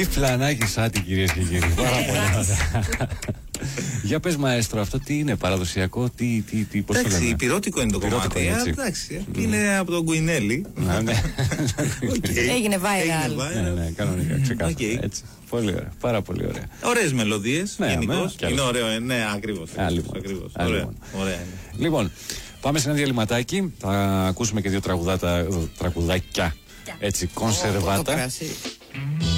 Τι φλανάκι σάτι, κυρίες και κύριοι. Πάρα πολύ ωραία. Για πες, μαέστρο, αυτό τι είναι, παραδοσιακό, πώς το λένε? Εντάξει, πυρότικο είναι το κομμάτι. Εντάξει, είναι από τον Κουινέλη. Έγινε viral. Ναι, κανονικά, ξεκάθαρα. Έτσι. Πολύ ωραία, πάρα πολύ ωραία. Ωραίες μελωδίες, γενικώς. Είναι ωραίο, ναι, ακριβώς. Ωραία. Λοιπόν, πάμε σε ένα διαλυματάκι. Θα ακούσουμε και δύο τραγουδάκια. Έτσι, κονσερβάτα.